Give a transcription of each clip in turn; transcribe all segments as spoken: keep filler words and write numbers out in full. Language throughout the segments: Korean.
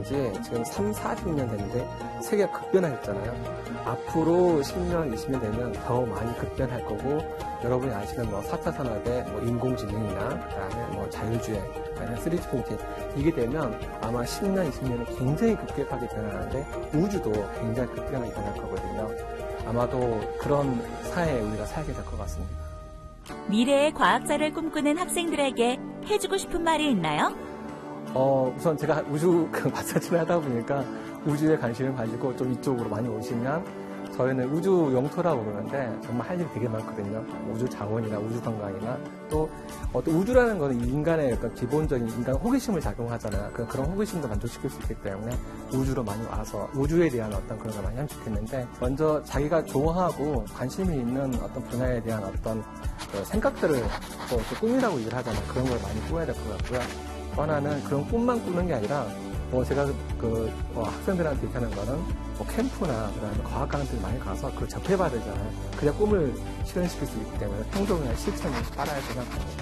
지 지금 삼, 사십 년 됐는데 세계가 급변하였잖아요. 앞으로 십 년, 이십 년 되면 더 많이 급변할 거고, 여러분이 아시는 뭐 사 차 산업의 뭐 인공지능이나 그다음에 뭐 자율주행, 아니면 쓰리디 프린팅 이게 되면 아마 십 년, 이십 년은 굉장히 급격하게 변하는데 우주도 굉장히 급격하게 변할 거거든요. 아마도 그런 사회에 우리가 살게 될 것 같습니다. 미래의 과학자를 꿈꾸는 학생들에게 해주고 싶은 말이 있나요? 어, 우선 제가 우주 마사지를 하다 보니까 우주에 관심을 가지고 좀 이쪽으로 많이 오시면, 저희는 우주 영토라고 그러는데 정말 할 일이 되게 많거든요. 우주 자원이나 우주 관광이나 또 어떤 우주라는 거는 인간의 어떤 기본적인 인간 호기심을 작용하잖아요. 그런 호기심도 만족시킬 수 있기 때문에 우주로 많이 와서 우주에 대한 어떤 그런 걸 많이 하면 좋겠는데, 먼저 자기가 좋아하고 관심이 있는 어떤 분야에 대한 어떤 그 생각들을 또 꿈이라고 얘기를 하잖아요. 그런 걸 많이 꾸어야 될 것 같고요. 또 하나는 그런 꿈만 꾸는 게 아니라, 뭐 제가 그 뭐 학생들한테 얘기하는 거는 뭐 캠프나 그다음에 과학 강의들 많이 가서 그걸 접해봐야 되잖아요. 그냥 꿈을 실현시킬 수 있기 때문에 평소 그냥 실천을 따라야 생각합니다.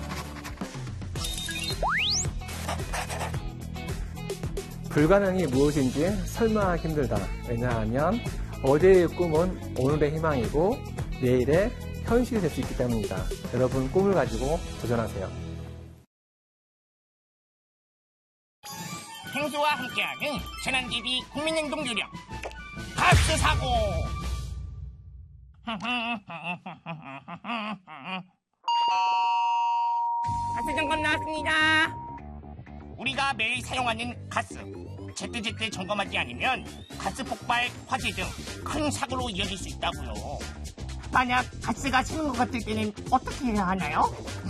불가능이 무엇인지 설명하기 힘들다. 왜냐하면 어제의 꿈은 오늘의 희망이고 내일의 현실이 될 수 있기 때문입니다. 여러분 꿈을 가지고 도전하세요. 행주와 함께하는 재난기비 국민행동 요령 가스 사고. 가스 점검 나왔습니다. 우리가 매일 사용하는 가스 제때제때 점검하지 않으면 가스 폭발, 화재 등 큰 사고로 이어질 수 있다고요. 만약 가스가 새는 것 같을 때는 어떻게 해야 하나요?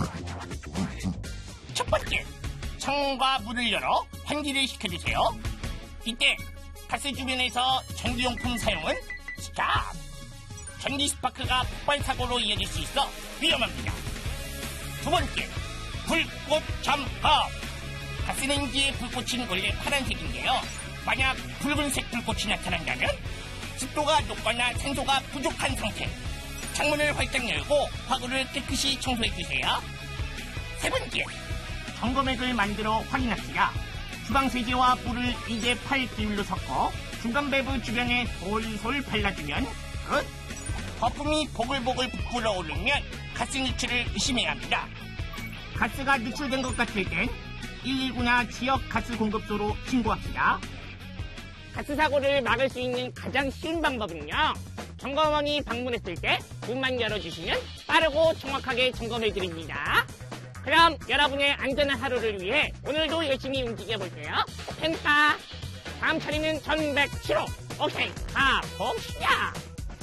첫 번째, 창문과 문을 열어 환기를 시켜주세요. 이때 가스 주변에서 전기용품 사용은 스탑! 전기 스파크가 폭발 사고로 이어질 수 있어 위험합니다. 두 번째, 불꽃 점검! 가스레인지의 불꽃은 원래 파란색인데요. 만약 붉은색 불꽃이 나타난다면 습도가 높거나 산소가 부족한 상태. 창문을 활짝 열고 화구를 깨끗이 청소해주세요. 세 번째, 점검액을 만들어 확인합시다. 주방세제와 물을 이 대 팔 비율로 섞어 중간 밸브 주변에 솔솔 발라주면 끝! 거품이 보글보글 부풀어 오르면 가스 누출을 의심해야 합니다. 가스가 누출된 것 같을 땐 일일구나 지역 가스 공급소로 신고합시다. 가스 사고를 막을 수 있는 가장 쉬운 방법은요, 점검원이 방문했을 때 문만 열어주시면 빠르고 정확하게 점검해드립니다. 그럼 여러분의 안전한 하루를 위해 오늘도 열심히 움직여볼게요. 펜타 다음 차례는 천백칠 호. 오케이, 가봅시다.